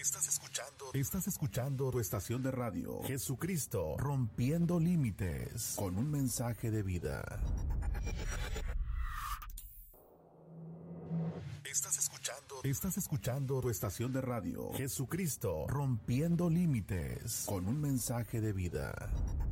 Estás escuchando tu estación de radio, Jesucristo, rompiendo límites, con un mensaje de vida. Estás escuchando tu estación de radio, Jesucristo, rompiendo límites, con un mensaje de vida.